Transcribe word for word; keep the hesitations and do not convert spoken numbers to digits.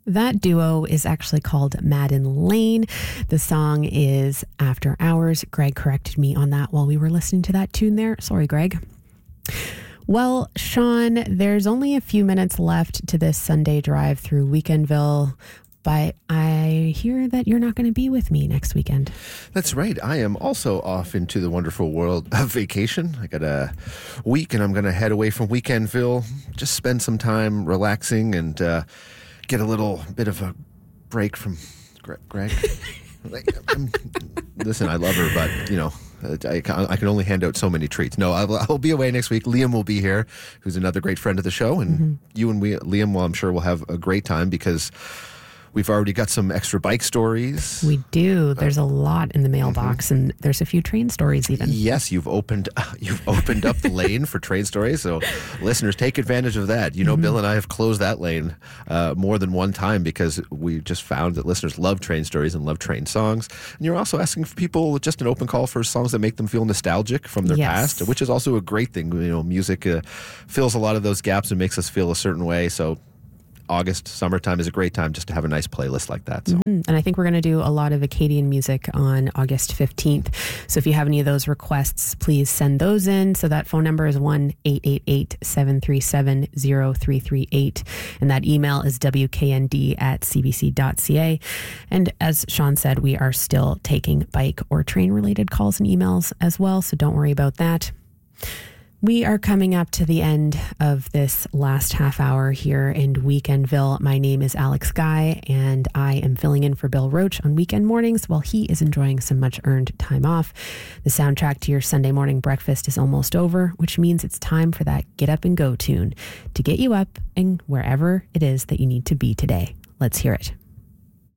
That duo is actually called Madden Lane. The song is After Hours. Greg corrected me on that while we were listening to that tune there. Sorry, Greg. Well, Sean, there's only a few minutes left to this Sunday drive through Weekendville, but I hear that you're not going to be with me next weekend. That's right. I am also off into the wonderful world of vacation. I got a week and I'm going to head away from Weekendville, just spend some time relaxing and uh, get a little bit of a break from Greg. Greg. like, I'm, listen, I love her, but, you know, I can, I can only hand out so many treats. No, I'll, I'll be away next week. Liam will be here, who's another great friend of the show. And mm-hmm. you and we, Liam, well, I'm sure we'll have a great time because we've already got some extra bike stories. We do. There's uh, a lot in the mailbox, mm-hmm. and there's a few train stories even. Yes, you've opened uh, you've opened up the lane for train stories. So, listeners, take advantage of that. You know, mm-hmm. Bill and I have closed that lane uh, more than one time because we just found that listeners love train stories and love train songs. And you're also asking for people just an open call for songs that make them feel nostalgic from their yes. past, which is also a great thing. You know, music uh, fills a lot of those gaps and makes us feel a certain way. So, August, summertime is a great time just to have a nice playlist like that. So. Mm-hmm. And I think we're going to do a lot of Acadian music on August fifteenth. So if you have any of those requests, please send those in. So that phone number is one eight eight eight, seven three seven, zero three three eight. And that email is w k n d at c b c dot c a. And as Sean said, we are still taking bike or train related calls and emails as well. So don't worry about that. We are coming up to the end of this last half hour here in Weekendville. My name is Alex Guy, and I am filling in for Bill Roach on weekend mornings while he is enjoying some much-earned time off. The soundtrack to your Sunday morning breakfast is almost over, which means it's time for that Get Up and Go tune to get you up and wherever it is that you need to be today. Let's hear it.